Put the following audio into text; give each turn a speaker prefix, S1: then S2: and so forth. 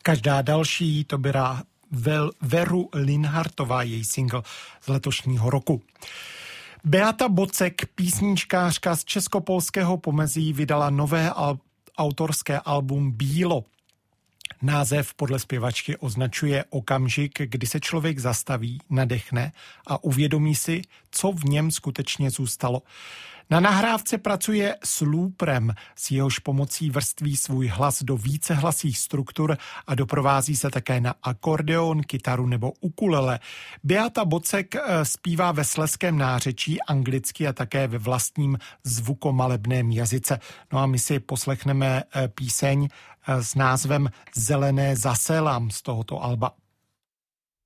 S1: Každá další, to byla Veru Linhartová, její single z letošního roku. Beata Bocek, písničkářka z českopolského pomezí, vydala nové autorské album Bílo. Název podle zpěvačky označuje okamžik, kdy se člověk zastaví, nadechne a uvědomí si, co v něm skutečně zůstalo. Na nahrávce pracuje s looprem, s jehož pomocí vrství svůj hlas do vícehlasých struktur a doprovází se také na akordeon, kytaru nebo ukulele. Beata Bocek zpívá ve slezském nářečí, anglicky a také ve vlastním zvukomalebném jazyce. No a my si poslechneme píseň s názvem Zelené zasélam z tohoto alba.